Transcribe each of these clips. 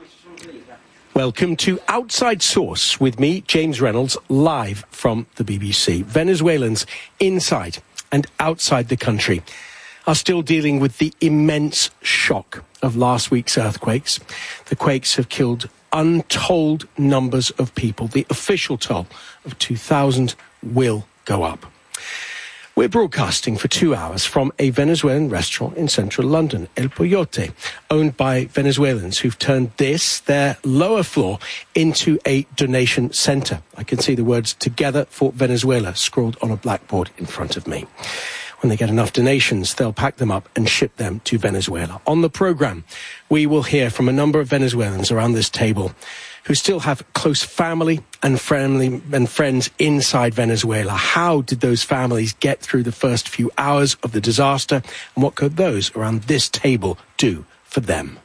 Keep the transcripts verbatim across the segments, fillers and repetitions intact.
Welcome to Outside Source with me, James Reynolds, live from the B B C. Venezuelans inside and outside the country are still dealing with the immense shock of last week's earthquakes. The quakes have killed untold numbers of people. The official toll of two thousand will go up. We're broadcasting for two hours from a Venezuelan restaurant in central London, El Pollote, owned by Venezuelans who've turned this, their lower floor, into a donation centre. I can see the words "Together for Venezuela" scrawled on a blackboard in front of me. When they get enough donations, they'll pack them up and ship them to Venezuela. On the programme, we will hear from a number of Venezuelans around this table who still have close family and friendly and friends inside Venezuela. How did those families get through the first few hours of the disaster, and what could those around this table do for them?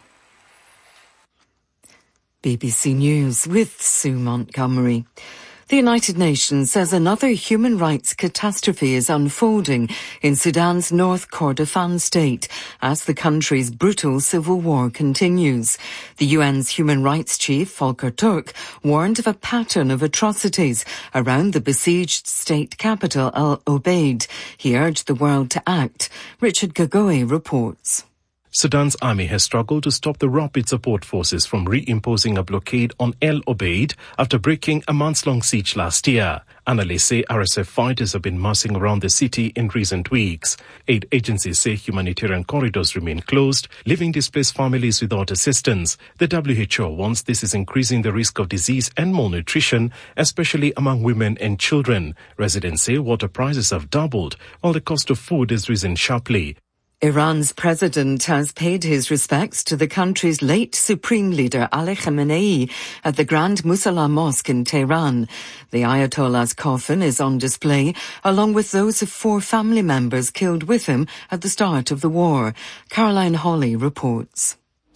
B B C News with Sue Montgomery. The United Nations says another human rights catastrophe is unfolding in Sudan's North Kordofan state as the country's brutal civil war continues. The U N's human rights chief, Volker Turk, warned of a pattern of atrocities around the besieged state capital, Al Obeid. He urged the world to act. Richard Gagoe reports. Sudan's army has struggled to stop the rapid support forces from reimposing a blockade on El Obeid after breaking a months-long siege last year. Analysts say R S F fighters have been massing around the city in recent weeks. Aid agencies say humanitarian corridors remain closed, leaving displaced families without assistance. The W H O warns this is increasing the risk of disease and malnutrition, especially among women and children. Residents say water prices have doubled, while the cost of food has risen sharply. Iran's president has paid his respects to the country's late supreme leader Ali Khamenei at the Grand Musalla Mosque in Tehran. The Ayatollah's coffin is on display, along with those of four family members killed with him at the start of the war. Caroline Hawley reports.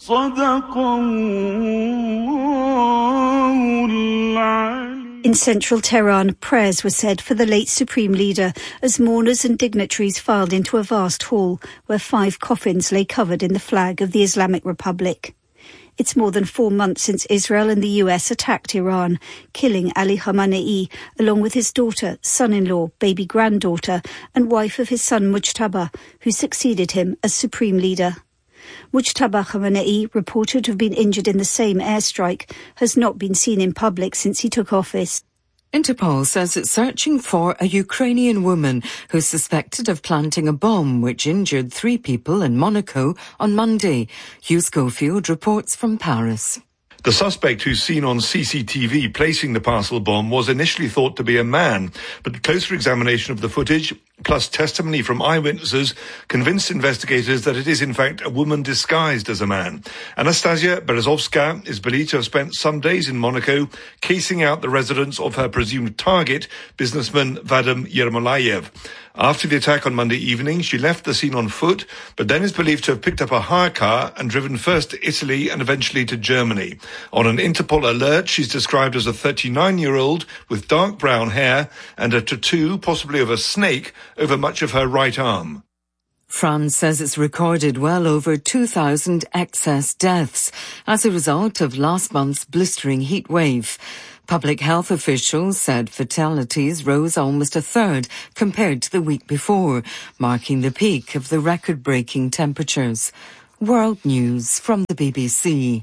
In central Tehran, prayers were said for the late supreme leader as mourners and dignitaries filed into a vast hall where five coffins lay covered in the flag of the Islamic Republic. It's more than four months since Israel and the U S attacked Iran, killing Ali Khamenei along with his daughter, son-in-law, baby granddaughter and wife of his son Mujtaba, who succeeded him as supreme leader. Mujtaba Khamenei, reported to have been injured in the same airstrike, has not been seen in public since he took office. Interpol says it's searching for a Ukrainian woman who's suspected of planting a bomb which injured three people in Monaco on Monday. Hugh Schofield reports from Paris. The suspect, who's seen on C C T V placing the parcel bomb, was initially thought to be a man, but closer examination of the footage, plus testimony from eyewitnesses, convinced investigators that it is in fact a woman disguised as a man. Anastasia Berezovska is believed to have spent some days in Monaco casing out the residence of her presumed target, businessman Vadim Yermolayev. After the attack on Monday evening, she left the scene on foot, but then is believed to have picked up a hire car and driven first to Italy and eventually to Germany. On an Interpol alert, she's described as a thirty-nine-year-old with dark brown hair and a tattoo, possibly of a snake, over much of her right arm. France says it's recorded well over two thousand excess deaths as a result of last month's blistering heat wave. Public health officials said fatalities rose almost a third compared to the week before, marking the peak of the record-breaking temperatures. World News from the B B C.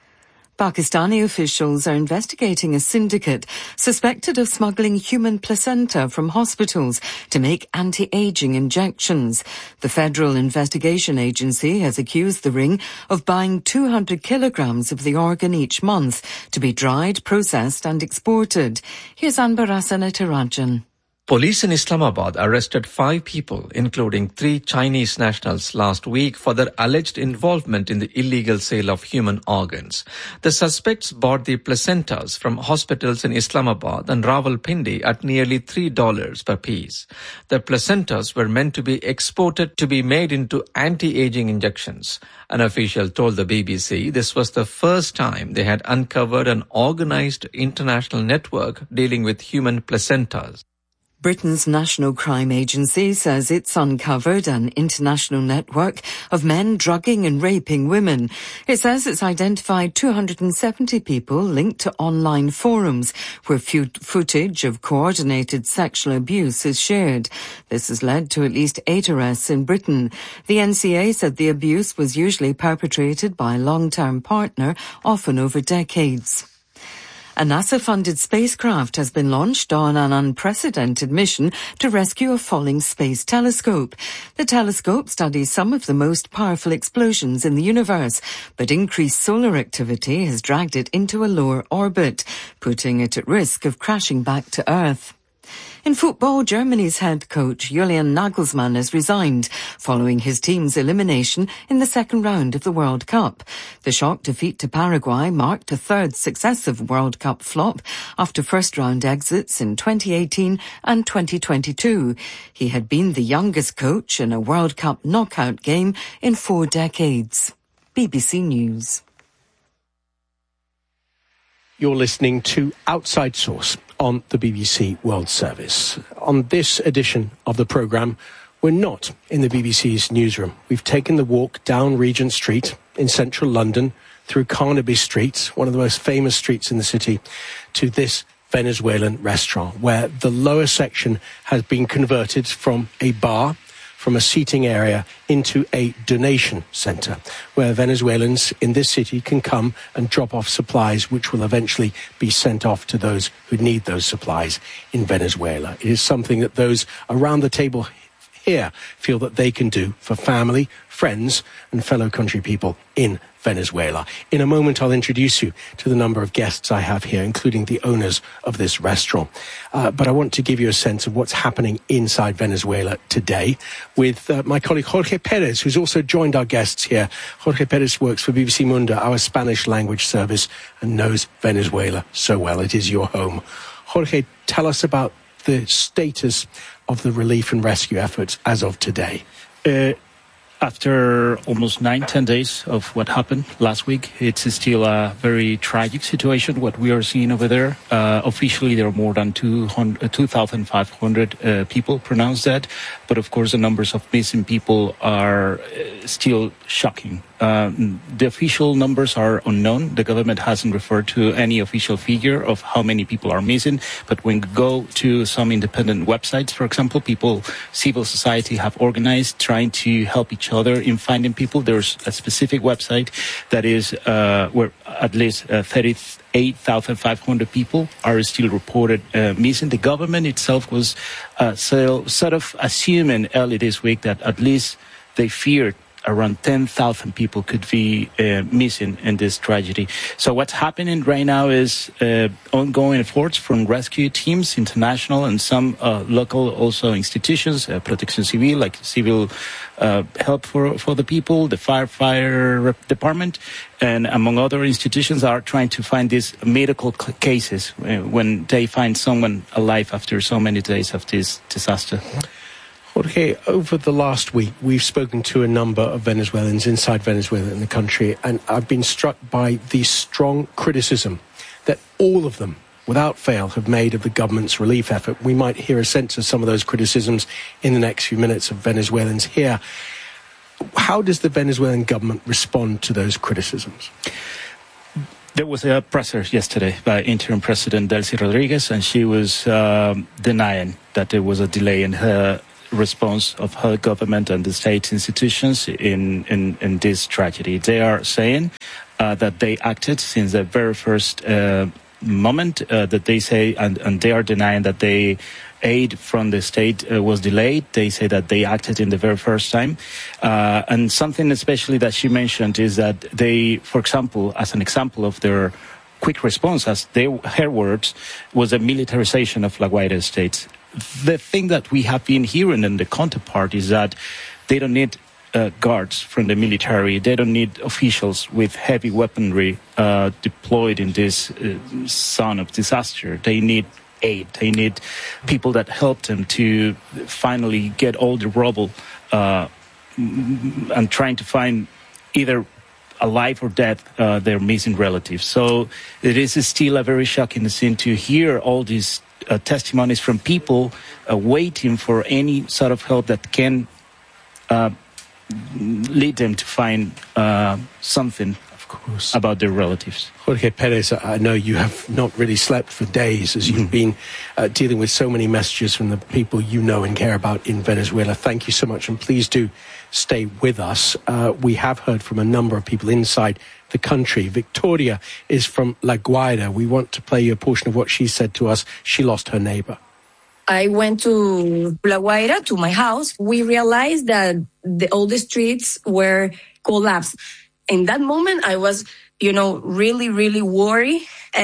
Pakistani officials are investigating a syndicate suspected of smuggling human placenta from hospitals to make anti-aging injections. The Federal Investigation Agency has accused the ring of buying two hundred kilograms of the organ each month to be dried, processed and exported. Here's Anbarasan Etirajan. Police in Islamabad arrested five people, including three Chinese nationals, last week for their alleged involvement in the illegal sale of human organs. The suspects bought the placentas from hospitals in Islamabad and Rawalpindi at nearly three dollars per piece. The placentas were meant to be exported to be made into anti-aging injections. An official told the B B C this was the first time they had uncovered an organized international network dealing with human placentas. Britain's National Crime Agency says it's uncovered an international network of men drugging and raping women. It says it's identified two hundred seventy people linked to online forums where footage of coordinated sexual abuse is shared. This has led to at least eight arrests in Britain. The N C A said the abuse was usually perpetrated by a long-term partner, often over decades. A NASA-funded spacecraft has been launched on an unprecedented mission to rescue a falling space telescope. The telescope studies some of the most powerful explosions in the universe, but increased solar activity has dragged it into a lower orbit, putting it at risk of crashing back to Earth. In football, Germany's head coach Julian Nagelsmann has resigned following his team's elimination in the second round of the World Cup. The shock defeat to Paraguay marked a third successive World Cup flop after first-round exits in twenty eighteen and twenty twenty-two. He had been the youngest coach in a World Cup knockout game in four decades. B B C News. You're listening to Outside Source on the B B C World Service. On this edition of the programme, we're not in the B B C's newsroom. We've taken the walk down Regent Street in central London, through Carnaby Street, one of the most famous streets in the city, to this Venezuelan restaurant, where the lower section has been converted from a bar, from a seating area, into a donation centre, where Venezuelans in this city can come and drop off supplies which will eventually be sent off to those who need those supplies in Venezuela. It is something that those around the table here feel that they can do for family, friends and fellow country people in Venezuela. In a moment, I'll introduce you to the number of guests I have here, including the owners of this restaurant. Uh, but I want to give you a sense of what's happening inside Venezuela today with uh, my colleague Jorge Perez, who's also joined our guests here. Jorge Perez works for B B C Mundo, our Spanish language service, and knows Venezuela so well. It is your home. Jorge, tell us about the status of the relief and rescue efforts as of today. Uh, After almost nine, ten days of what happened last week, it's still a very tragic situation, what we are seeing over there. Uh, officially, there are more than two thousand five hundred uh, people pronounced dead. But of course, the numbers of missing people are still shocking. Uh, the official numbers are unknown. The government hasn't referred to any official figure of how many people are missing. But when you go to some independent websites, for example, people, civil society have organized trying to help each other in finding people. There's a specific website that is uh, where at least uh, thirty-eight thousand five hundred people are still reported uh, missing. The government itself was uh, so, sort of assuming early this week that at least they feared around ten thousand people could be uh, missing in this tragedy. So what's happening right now is uh, ongoing efforts from rescue teams, international and some uh, local also institutions, uh, Protección Civil, like civil uh, help for, for the people, the firefighter department, and among other institutions are trying to find these medical cases uh, when they find someone alive after so many days of this disaster. Jorge, over the last week, we've spoken to a number of Venezuelans inside Venezuela in the country, and I've been struck by the strong criticism that all of them, without fail, have made of the government's relief effort. We might hear a sense of some of those criticisms in the next few minutes of Venezuelans here. How does the Venezuelan government respond to those criticisms? There was a presser yesterday by interim President Delcy Rodriguez, and she was um, denying that there was a delay in her response of her government and the state institutions in, in, in this tragedy. They are saying uh, that they acted since the very first uh, moment uh, that they say, and, and they are denying that they aid from the state uh, was delayed. They say that they acted in the very first time. Uh, and something especially that she mentioned is that they, for example, as an example of their quick response, as they, her words, was a militarization of La Guaira State. The thing that we have been hearing in the counterpart is that they don't need uh, guards from the military. They don't need officials with heavy weaponry uh, deployed in this uh, zone of disaster. They need aid. They need people that help them to finally get all the rubble uh, and trying to find either alive or dead, uh, their missing relatives. So it is still a very shocking scene to hear all these uh, testimonies from people uh, waiting for any sort of help that can uh, lead them to find uh, something course. About their relatives. Jorge Perez, I know you have not really slept for days as you've been uh, dealing with so many messages from the people you know and care about in Venezuela. Thank you so much, and please do stay with us. Uh, we have heard from a number of people inside the country. Victoria is from La Guaira. We want to play you a portion of what she said to us. She lost her neighbor. I went to La Guaira, to my house. We realized that the, all the streets were collapsed. In that moment, I was, you know, really, really worried,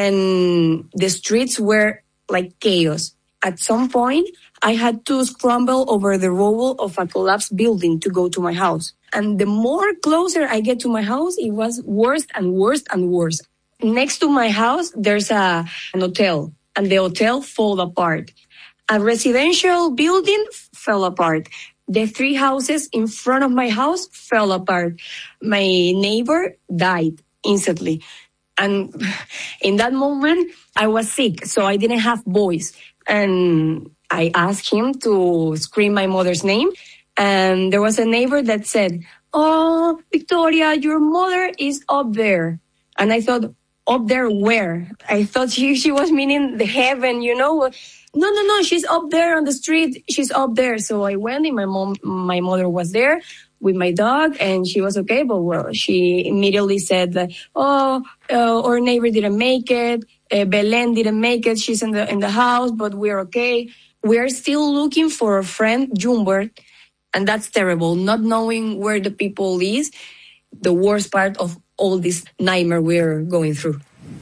and the streets were like chaos. At some point, I had to scramble over the rubble of a collapsed building to go to my house. And the more closer I get to my house, it was worse and worse and worse. Next to my house, there's a, an hotel, and the hotel fell apart. A residential building fell apart. The three houses in front of my house fell apart. My neighbor died instantly. And in that moment, I was sick, so I didn't have voice. And I asked him to scream my mother's name. And there was a neighbor that said, "Oh, Victoria, your mother is up there." And I thought, up there where? I thought she, she was meaning the heaven, you know. No, no, no, she's up there on the street. She's up there. So I went, and my mom, my mother was there with my dog, and she was okay. But well, she immediately said that, oh, uh, our neighbor didn't make it. Uh, Belen didn't make it. She's in the, in the house, but we're okay. We're still looking for a friend, Jumbert. And that's terrible. Not knowing where the people is, the worst part of all this nightmare we're going through.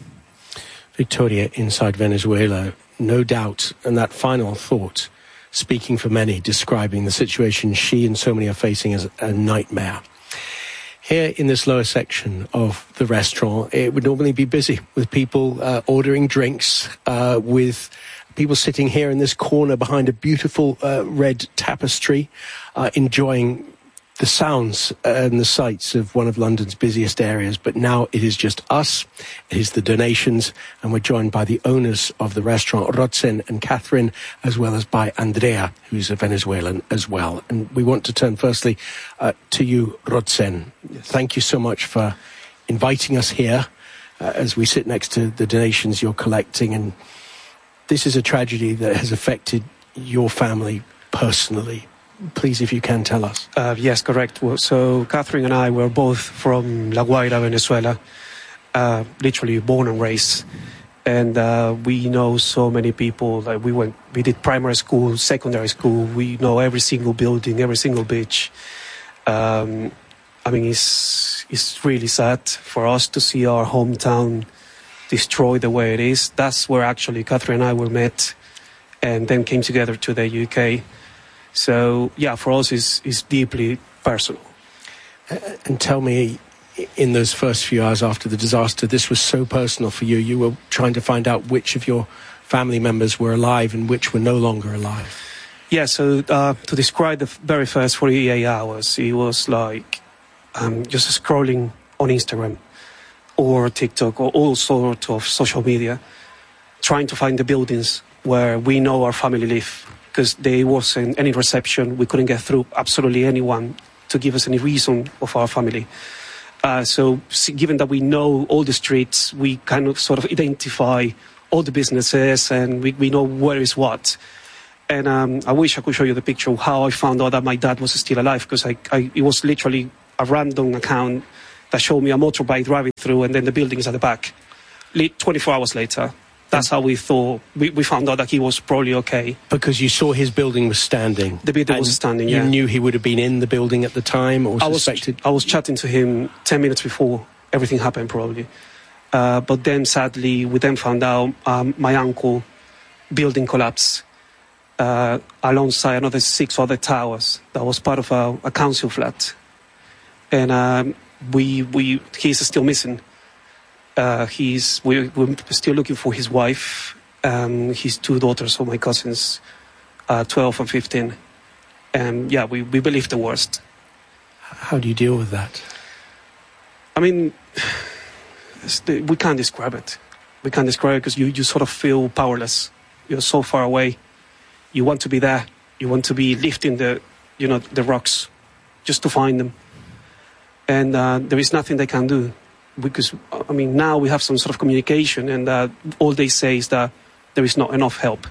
Victoria, inside Venezuela, no doubt, and that final thought, speaking for many, describing the situation she and so many are facing as a nightmare. Here in this lower section of the restaurant, it would normally be busy with people uh, ordering drinks, uh, with people sitting here in this corner behind a beautiful uh, red tapestry, uh, enjoying the sounds and the sights of one of London's busiest areas. But now it is just us, it is the donations, and we're joined by the owners of the restaurant, Rodsen and Catherine, as well as by Andrea, who's a Venezuelan as well. And we want to turn firstly uh, to you, Rodsen. Yes. Thank you so much for inviting us here uh, as we sit next to the donations you're collecting. And this is a tragedy that has affected your family personally. Please, if you can, tell us. Uh, yes, correct. Well, so Catherine and I were both from La Guaira, Venezuela, uh, literally born and raised. And uh, we know so many people. Like we went, we did primary school, secondary school. We know every single building, every single beach. Um, I mean, it's it's really sad for us to see our hometown destroyed the way it is. That's where actually Catherine and I were met, and then came together to the U K. So, yeah, for us, it's, it's deeply personal. Uh, and tell me, in those first few hours after the disaster, this was so personal for you. You were trying to find out which of your family members were alive and which were no longer alive. Yeah, so uh, to describe the very first forty-eight hours, it was like um, just scrolling on Instagram or TikTok or all sorts of social media, trying to find the buildings where we know our family live. Because there wasn't any reception. We couldn't get through absolutely anyone to give us any reason of our family. Uh, so given that we know all the streets, we kind of sort of identify all the businesses, and we, we know where is what. And um, I wish I could show you the picture of how I found out that my dad was still alive, because I, I, it was literally a random account that showed me a motorbike driving through, and then the building is at the back. twenty-four hours later. That's how we thought, we, we found out that he was probably okay. Because you saw his building was standing? The building was standing, yeah. You knew he would have been in the building at the time, or I suspected? Was, I was chatting to him ten minutes before everything happened, probably. Uh, but then, sadly, we then found out um, my uncle building collapsed uh, alongside another six other towers that was part of a, a council flat. And um, we, we, he's still missing. Uh, he's we, we're still looking for his wife, um, his two daughters, or my cousins, uh, twelve and fifteen. And yeah, we, we believe the worst. How do you deal with that? I mean, the, we can't describe it. We can't describe it because you, you sort of feel powerless. You're so far away. You want to be there. You want to be lifting the, you know, the rocks just to find them. And uh, there is nothing they can do. Because, I mean, now we have some sort of communication, and uh, all they say is that there is not enough help.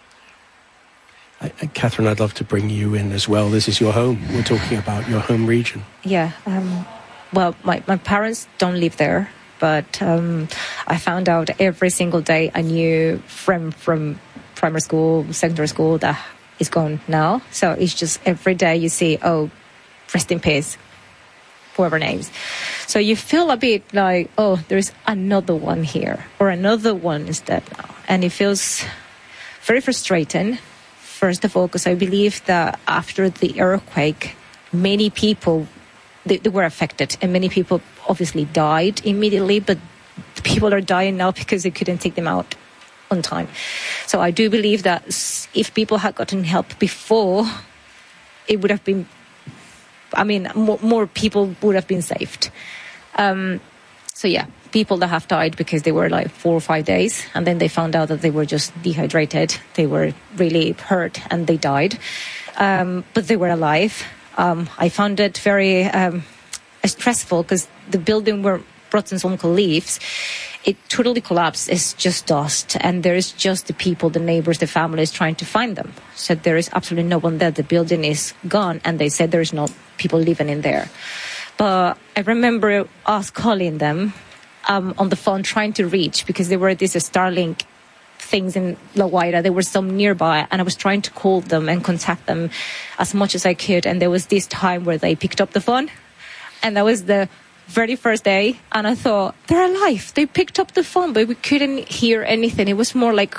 I, I, Catherine, I'd love to bring you in as well. This is your home. We're talking about your home region. Yeah. Um, well, my, my parents don't live there, but um, I found out every single day a new friend from primary school, secondary school that is gone now. So it's just every day you see, oh, rest in peace, whoever names. So you feel a bit like, oh, there's another one here, or another one is dead now. And it feels very frustrating, first of all, because I believe that after the earthquake, many people, they, they were affected, and many people obviously died immediately, but people are dying now because they couldn't take them out on time. So I do believe that if people had gotten help before, it would have been, I mean, more, more people would have been saved. Um, so yeah, people that have died because they were like four or five days, and then they found out that they were just dehydrated. They were really hurt and they died. Um, but they were alive. Um, I found it very um, stressful because the building where Brodsson's uncle lives, it totally collapsed. It's just dust, and there is just the people, the neighbors, the families trying to find them. So there is absolutely no one there. The building is gone, and they said there's no people living in there. But I remember us calling them um, on the phone, trying to reach, because there were these Starlink things in La Guaira. There were some nearby, and I was trying to call them and contact them as much as I could. And there was this time where they picked up the phone, and that was the very first day, and I thought, they're alive. They picked up the phone, but we couldn't hear anything. It was more like...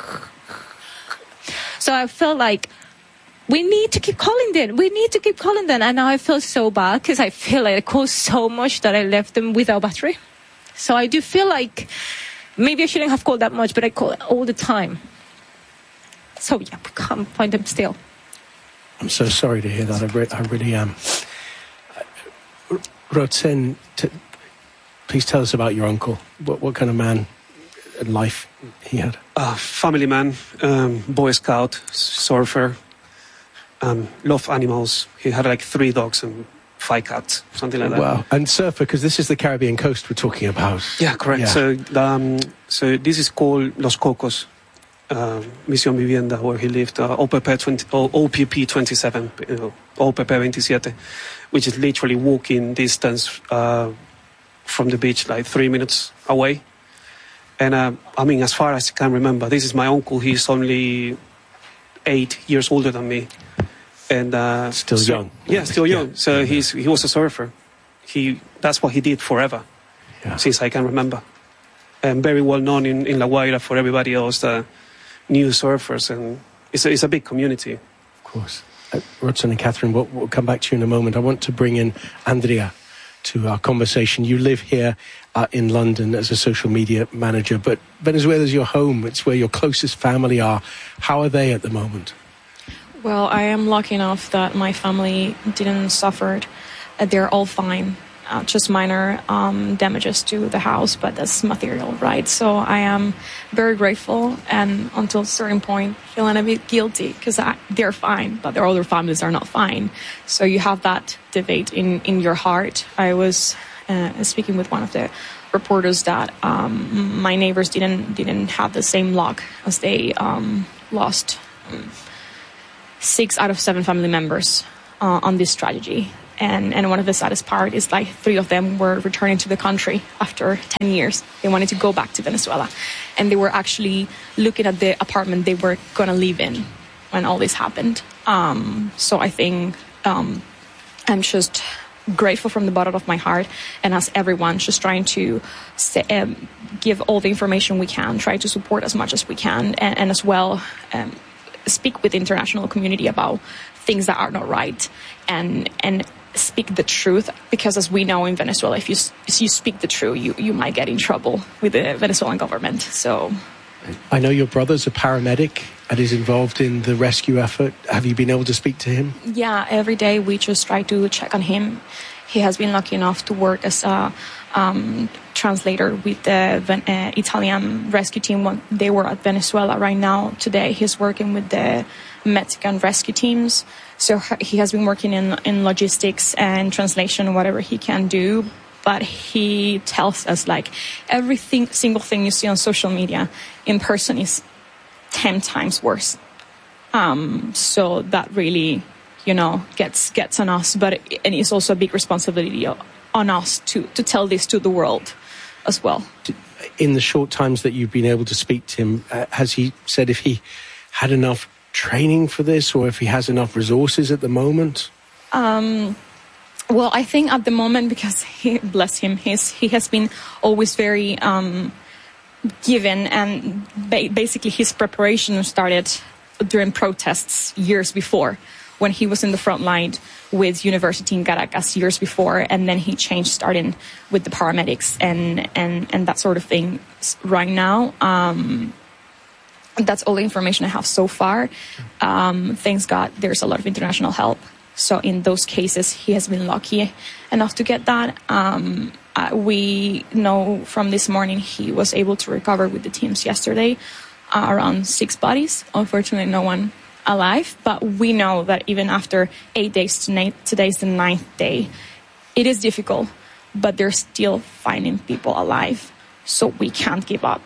So I felt like, we need to keep calling them. We need to keep calling them. And now I feel so bad because I feel like I called so much that I left them without battery. So I do feel like maybe I shouldn't have called that much, but I call all the time. So yeah, we can't find them still. I'm so sorry to hear that. I, re- I really am. Uh, Brodson, t- please tell us about your uncle. What, what kind of man and life he had? Uh, family man, um, Boy Scout, surfer, um, loved animals. He had like three dogs and five cats, something like that. Wow. And surfer, because this is the Caribbean coast we're talking about. Yeah, correct. Yeah. So, um, so this is called Los Cocos, uh, Misión Vivienda, where he lived, uh, O P P twenty, O P P twenty-seven, you know, O P P twenty-seven, which is literally walking distance uh, from the beach, like three minutes away. And uh, I mean, as far as I can remember, this is my uncle. He's only eight years older than me. And uh, still so, young. Yeah, still young. Yeah. So he's he was a surfer. He that's what he did forever, yeah. since I can remember. And very well known in, in La Guaira for everybody else, the new surfers, and it's a, it's a big community. Of course. Uh, Brodson and Catherine, we'll, we'll come back to you in a moment. I want to bring in Andrea to our conversation. You live here uh, in London as a social media manager, but Venezuela's your home. It's where your closest family are. How are they at the moment? Well, I am lucky enough that my family didn't suffer. Uh, they're all fine. Uh, just minor um, damages to the house, but that's material, right? So I am very grateful, and until a certain point, feeling a bit guilty because they're fine, but their other families are not fine. So you have that debate in, in your heart. I was uh, speaking with one of the reporters that um, my neighbors didn't didn't have the same luck as they um, lost um, six out of seven family members uh, on this tragedy. And, and one of the saddest part is like three of them were returning to the country after ten years. They wanted to go back to Venezuela. And they were actually looking at the apartment they were going to live in when all this happened. Um, so I think um, I'm just grateful from the bottom of my heart. And as everyone, just trying to say, um, give all the information we can, try to support as much as we can. And, and as well, um, speak with the international community about things that are not right. And and speak the truth, because as we know in Venezuela, if you if you speak the truth, you, you might get in trouble with the Venezuelan government. So, I know your brother's a paramedic and is involved in the rescue effort. Have you been able to speak to him? Yeah, every day we just try to check on him. He has been lucky enough to work as a um, translator with the uh, Italian rescue team when they were at Venezuela. Right now, today, he's working with the Mexican rescue teams. So he has been working in, in logistics and translation, whatever he can do. But he tells us, like, everything, single thing you see on social media in person is ten times worse. Um, so that really, you know, gets gets on us. But it, and it's also a big responsibility on us to, to tell this to the world as well. In the short times that you've been able to speak to him, uh, has he said if he had enough training for this or if he has enough resources at the moment? Um, well, I think at the moment, because he, bless him, he's, he has been always very um, given, and ba- basically his preparation started during protests years before, when he was in the front line with University in Caracas years before, and then he changed starting with the paramedics and, and, and that sort of thing right now. Um, that's all the information I have so far. Um, thanks God, there's a lot of international help. So in those cases, he has been lucky enough to get that. Um, uh, we know from this morning he was able to recover with the teams yesterday uh, around six bodies. Unfortunately, no one alive. But we know that even after eight days, today's the ninth day, it is difficult, but they're still finding people alive. So we can't give up.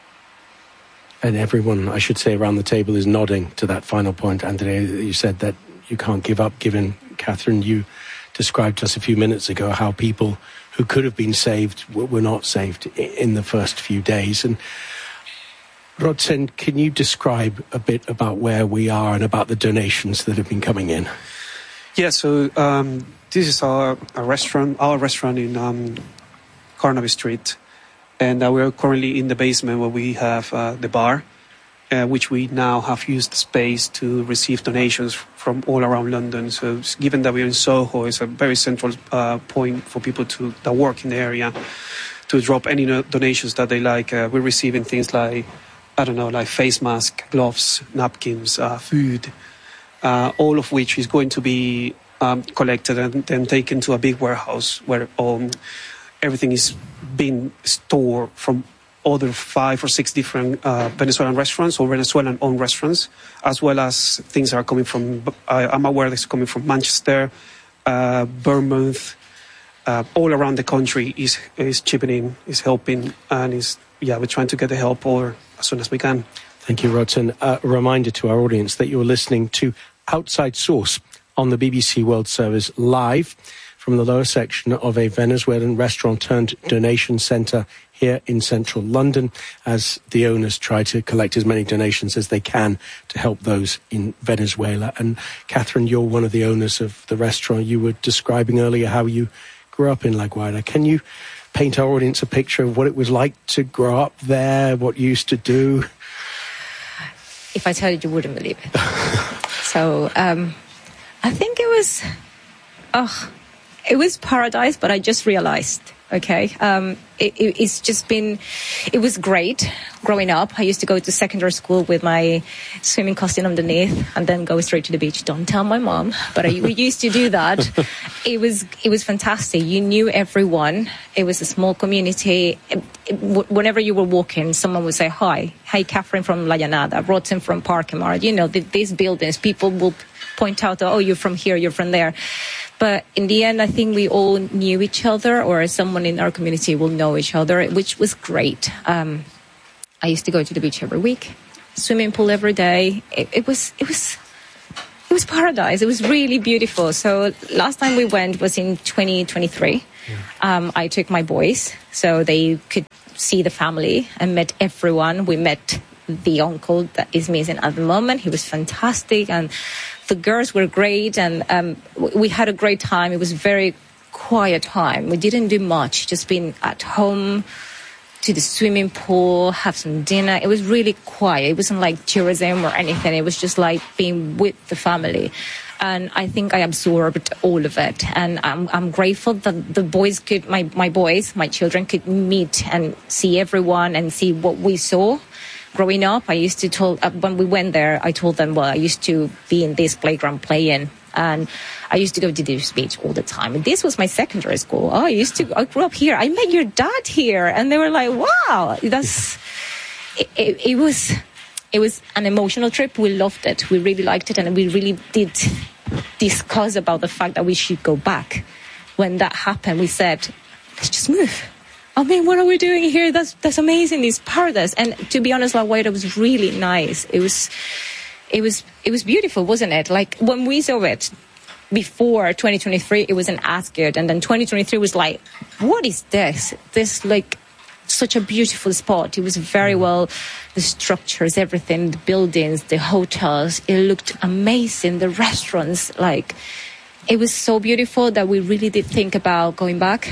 And everyone, I should say, around the table is nodding to that final point. Andrea, you said that you can't give up, given, Catherine, you described to us a few minutes ago how people who could have been saved were not saved in the first few days. And Rodsen, can you describe a bit about where we are and about the donations that have been coming in? Yeah, so um, this is our, our restaurant, our restaurant in um, Carnaby Street. And uh, we're currently in the basement where we have uh, the bar, uh, which we now have used the space to receive donations from all around London. So given that we're in Soho, it's a very central uh, point for people to that work in the area to drop any no- donations that they like. Uh, we're receiving things like, I don't know, like face masks, gloves, napkins, uh, food, uh, all of which is going to be um, collected and then taken to a big warehouse where um, everything is being stored from other five or six different uh, Venezuelan restaurants or Venezuelan-owned restaurants, as well as things that are coming from, uh, I'm aware that's coming from Manchester, uh, Bournemouth, uh, all around the country is is chipping in, is helping, and is, yeah, we're trying to get the help over as soon as we can. Thank you, Rodsen. Uh, a reminder to our audience that you're listening to Outside Source on the B B C World Service live from the lower section of a Venezuelan restaurant turned donation centre here in central London, as the owners try to collect as many donations as they can to help those in Venezuela. And Catherine, you're one of the owners of the restaurant. You were describing earlier how you grew up in La Guaira. Can you paint our audience a picture of what it was like to grow up there, what you used to do? If I tell you, you wouldn't believe it. So um, I think it was... Oh, It was paradise, but I just realized, okay, um, it, it, it's just been, it was great growing up. I used to go to secondary school with my swimming costume underneath and then go straight to the beach. Don't tell my mom, but I, we used to do that. It was, it was fantastic. You knew everyone. It was a small community. It, it, whenever you were walking, someone would say, hi, hi, Catherine from La Llanada, Rodsen from Parkemar. You know, the, these buildings, people will point out, oh, you're from here, you're from there. But in the end, I think we all knew each other, or someone in our community will know each other, which was great. Um, I used to go to the beach every week, swimming pool every day. It, it was, it was, it was paradise. It was really beautiful. So last time we went was in twenty twenty-three. Yeah. Um, I took my boys so they could see the family and met everyone. We met the uncle that is missing at the moment. He was fantastic, and the girls were great, and um, we had a great time. It was a very quiet time. We didn't do much, just being at home, to the swimming pool, have some dinner. It was really quiet. It wasn't like tourism or anything. It was just like being with the family. And I think I absorbed all of it. And I'm, I'm grateful that the boys could, my, my boys, my children could meet and see everyone and see what we saw. Growing up, I used to tell, uh, when we went there, I told them, well, I used to be in this playground playing And I used to go to this beach all the time. And this was my secondary school. Oh, I used to, I grew up here. I met your dad here. And they were like, wow, that's, it, it, it was, it was an emotional trip. We loved it. We really liked it. And we really did discuss about the fact that we should go back. When that happened, we said, let's just move. I mean, what are we doing here? That's that's amazing. This paradise. And to be honest, La Guaira was really nice. It was, it was, it was beautiful, wasn't it? Like when we saw it before twenty twenty-three, it wasn't as good, and then twenty twenty-three was like, what is this? This like such a beautiful spot. It was very well, the structures, everything, the buildings, the hotels. It looked amazing. The restaurants, like it was so beautiful that we really did think about going back.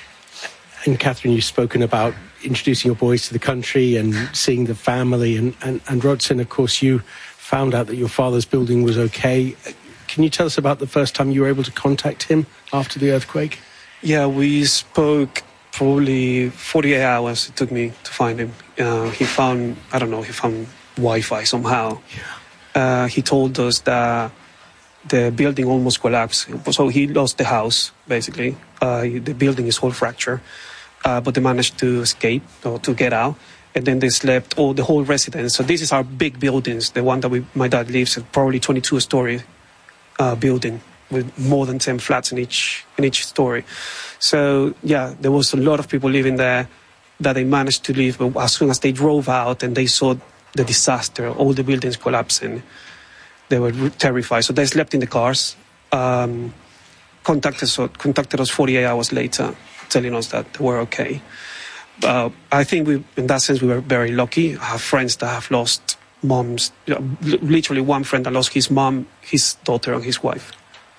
And Catherine, you've spoken about introducing your boys to the country and seeing the family. And, and, and Rodson, of course, you found out that your father's building was okay. Can you tell us about the first time you were able to contact him after the earthquake? Yeah, we spoke probably forty-eight hours it took me to find him. Uh, he found, I don't know, he found Wi-Fi somehow. Yeah. Uh, he told us that the building almost collapsed. So he lost the house, basically. Uh, the building is all fractured. Uh, but they managed to escape or to get out. And then they slept, all the whole residence. So this is our big buildings, the one that we, my dad lives in, probably twenty-two story uh, building with more than ten flats in each in each story. So yeah, there was a lot of people living there that they managed to leave. But as soon as they drove out and they saw the disaster, all the buildings collapsing, they were terrified. So they slept in the cars, um, contacted, us, contacted us forty-eight hours later, telling us that they were okay. Uh, I think we, in that sense, we were very lucky. I have friends that have lost moms. You know, literally one friend that lost his mom, his daughter, and his wife,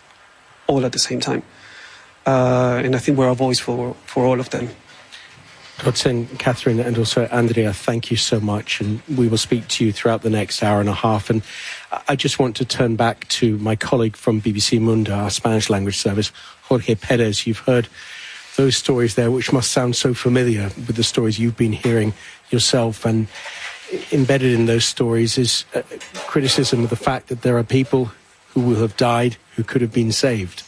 all at the same time. Uh, and I think we're a voice for, for all of them. Rodson, Catherine, and also Andrea, thank you so much. And we will speak to you throughout the next hour and a half. And I just want to turn back to my colleague from B B C Mundo, our Spanish language service, Jorge Perez. You've heard those stories there, which must sound so familiar with the stories you've been hearing yourself. And embedded in those stories is uh, criticism of the fact that there are people who will have died who could have been saved.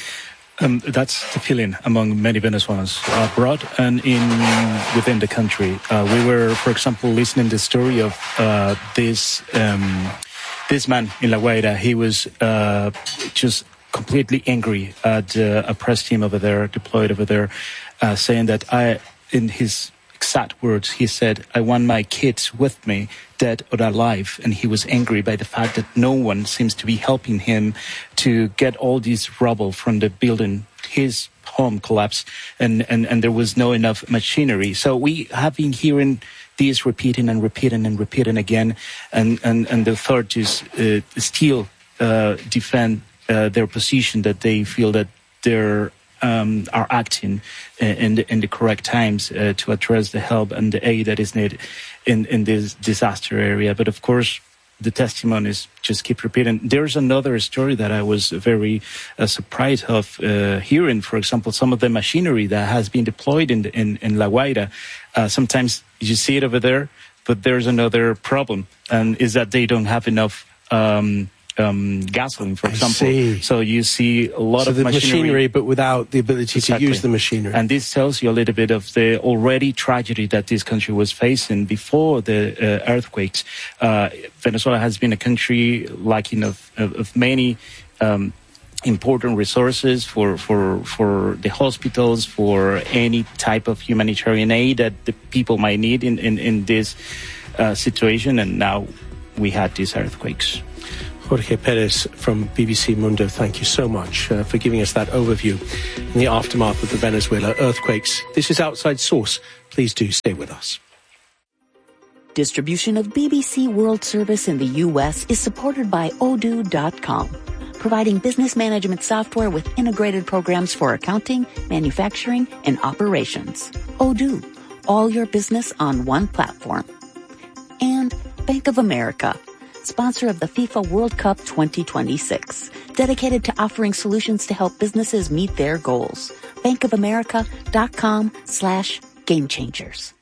Um, that's the feeling among many Venezuelans abroad and in within the country. Uh, we were, for example, listening to the story of uh, this um, this man in La Guaira. He was uh, just completely angry at uh, a press team over there, deployed over there, uh, saying that I, in his exact words, he said, I want my kids with me, dead or alive. And he was angry by the fact that no one seems to be helping him to get all this rubble from the building. His home collapsed and, and, and there was no enough machinery. So we have been hearing these repeating and repeating and repeating again. And, and, and the authorities uh, still uh, defend uh, their position that they feel that they're Um, are acting in the, in the correct times uh, to address the help and the aid that is needed in, in this disaster area. But of course, the testimonies just keep repeating. There's another story that I was very uh, surprised of uh, hearing. For example, some of the machinery that has been deployed in the, in, in La Guaira. Uh, sometimes you see it over there, but there's another problem, and is that they don't have enough Um, Um, gasoline, for example. So you see a lot so of the machinery, machinery, but without the ability exactly. to use the machinery. And this tells you a little bit of the already tragedy that this country was facing before the uh, earthquakes. Uh, Venezuela has been a country lacking of, of, of many um, important resources for, for, for the hospitals, for any type of humanitarian aid that the people might need in, in, in this uh, situation. And now we had these earthquakes. Jorge Perez from B B C Mundo, thank you so much uh, for giving us that overview in the aftermath of the Venezuela earthquakes. This is Outside Source. Please do stay with us. Distribution of B B C World Service in the U S is supported by Odoo dot com, providing business management software with integrated programs for accounting, manufacturing, and operations. Odoo, all your business on one platform. And Bank of America, sponsor of the FIFA World Cup twenty twenty-six, dedicated to offering solutions to help businesses meet their goals. Bankofamerica.com slash game changers.